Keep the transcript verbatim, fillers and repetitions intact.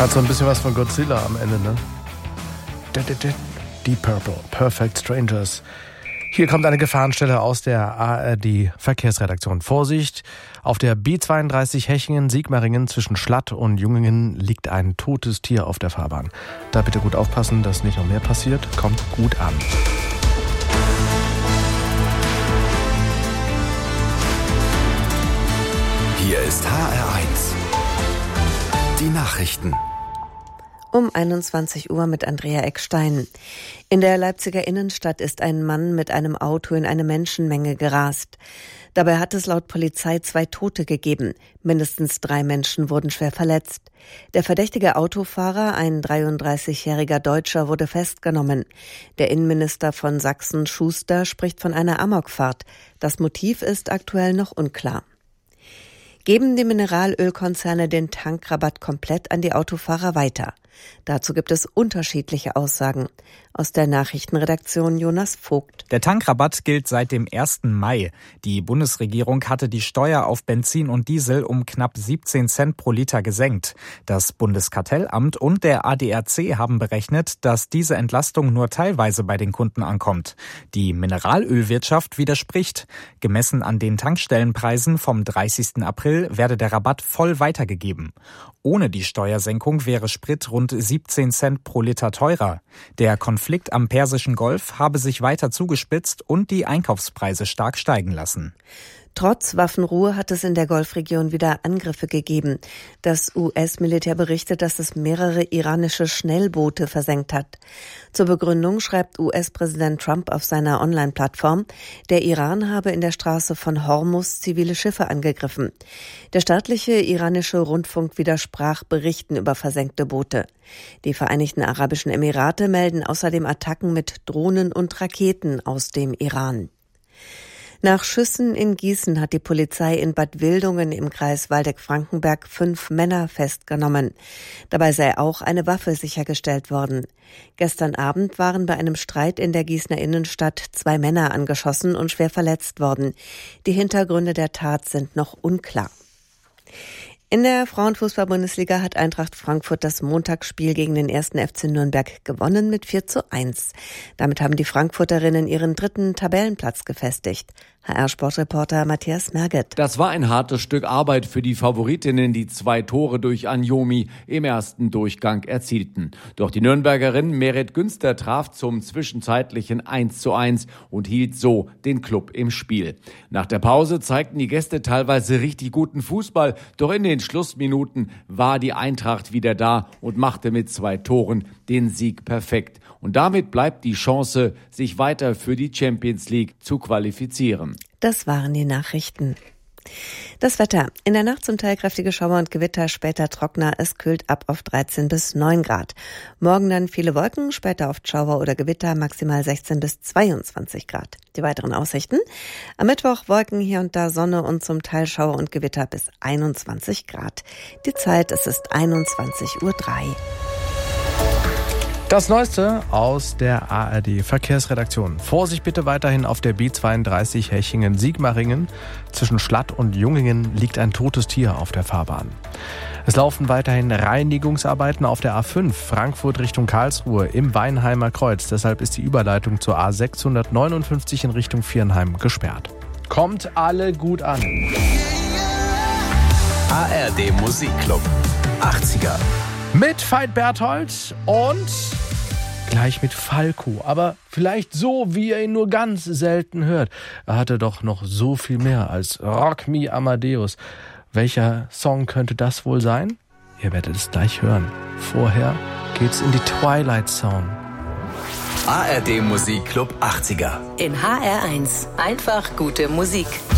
Hat so ein bisschen was von Godzilla am Ende, ne? Deep Purple, Perfect Strangers. Hier kommt eine Gefahrenstelle aus der A R D-Verkehrsredaktion. Vorsicht, auf der B zweiunddreißig Hechingen-Sigmaringen zwischen Schlatt und Jungingen liegt ein totes Tier auf der Fahrbahn. Da bitte gut aufpassen, dass nicht noch mehr passiert. Kommt gut an. Hier ist H R eins. Die Nachrichten. Um einundzwanzig Uhr mit Andrea Eckstein. In der Leipziger Innenstadt ist ein Mann mit einem Auto in eine Menschenmenge gerast. Dabei hat es laut Polizei zwei Tote gegeben. Mindestens drei Menschen wurden schwer verletzt. Der verdächtige Autofahrer, ein dreiunddreißigjähriger Deutscher, wurde festgenommen. Der Innenminister von Sachsen, Schuster, spricht von einer Amokfahrt. Das Motiv ist aktuell noch unklar. Geben die Mineralölkonzerne den Tankrabatt komplett an die Autofahrer weiter? Dazu gibt es unterschiedliche Aussagen. Aus der Nachrichtenredaktion Jonas Vogt. Der Tankrabatt gilt seit dem ersten Mai. Die Bundesregierung hatte die Steuer auf Benzin und Diesel um knapp siebzehn Cent pro Liter gesenkt. Das Bundeskartellamt und der A D R C haben berechnet, dass diese Entlastung nur teilweise bei den Kunden ankommt. Die Mineralölwirtschaft widerspricht. Gemessen an den Tankstellenpreisen vom dreißigsten April werde der Rabatt voll weitergegeben. Ohne die Steuersenkung wäre Sprit rund siebzehn Cent pro Liter teurer. Der Konflikt am Persischen Golf habe sich weiter zugespitzt und die Einkaufspreise stark steigen lassen. Trotz Waffenruhe hat es in der Golfregion wieder Angriffe gegeben. Das U S-Militär berichtet, dass es mehrere iranische Schnellboote versenkt hat. Zur Begründung schreibt U S-Präsident Trump auf seiner Online-Plattform, der Iran habe in der Straße von Hormuz zivile Schiffe angegriffen. Der staatliche iranische Rundfunk widersprach Berichten über versenkte Boote. Die Vereinigten Arabischen Emirate melden außerdem Attacken mit Drohnen und Raketen aus dem Iran. Nach Schüssen in Gießen hat die Polizei in Bad Wildungen im Kreis Waldeck-Frankenberg fünf Männer festgenommen. Dabei sei auch eine Waffe sichergestellt worden. Gestern Abend waren bei einem Streit in der Gießener Innenstadt zwei Männer angeschossen und schwer verletzt worden. Die Hintergründe der Tat sind noch unklar. In der Frauenfußball-Bundesliga hat Eintracht Frankfurt das Montagsspiel gegen den ersten F C Nürnberg gewonnen mit vier zu eins. Damit haben die Frankfurterinnen ihren dritten Tabellenplatz gefestigt. H R-Sportreporter Matthias Merget. Das war ein hartes Stück Arbeit für die Favoritinnen, die zwei Tore durch Anjomi im ersten Durchgang erzielten. Doch die Nürnbergerin Meret Günster traf zum zwischenzeitlichen eins zu eins und hielt so den Klub im Spiel. Nach der Pause zeigten die Gäste teilweise richtig guten Fußball, doch in den Schlussminuten war die Eintracht wieder da und machte mit zwei Toren den Sieg perfekt. Und damit bleibt die Chance, sich weiter für die Champions League zu qualifizieren. Das waren die Nachrichten. Das Wetter. In der Nacht zum Teil kräftige Schauer und Gewitter, später trockener. Es kühlt ab auf dreizehn bis neun Grad. Morgen dann viele Wolken, später oft Schauer oder Gewitter, maximal sechzehn bis zweiundzwanzig Grad. Die weiteren Aussichten. Am Mittwoch Wolken, hier und da Sonne und zum Teil Schauer und Gewitter bis einundzwanzig Grad. Die Zeit, es ist einundzwanzig Uhr drei. Das Neueste aus der A R D-Verkehrsredaktion. Vorsicht bitte weiterhin auf der B zweiunddreißig Hechingen-Sigmaringen. Zwischen Schlatt und Jungingen liegt ein totes Tier auf der Fahrbahn. Es laufen weiterhin Reinigungsarbeiten auf der A fünf Frankfurt Richtung Karlsruhe im Weinheimer Kreuz. Deshalb ist die Überleitung zur A sechshundertneunundfünfzig in Richtung Viernheim gesperrt. Kommt alle gut an. A R D Musikclub achtziger. Mit Veit Berthold und gleich mit Falco. Aber vielleicht so, wie ihr ihn nur ganz selten hört. Er hatte doch noch so viel mehr als Rock Me Amadeus. Welcher Song könnte das wohl sein? Ihr werdet es gleich hören. Vorher geht's in die Twilight Zone. A R D Musikclub achtziger. In H R eins. Einfach gute Musik.